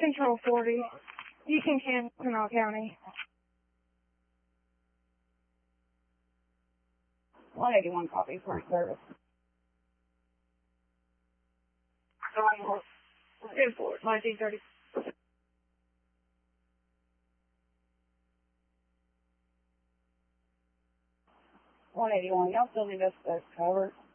Control 40, Deacon, Canal County. 181 copy for service. Good for 1930. 181, y'all still need us covered?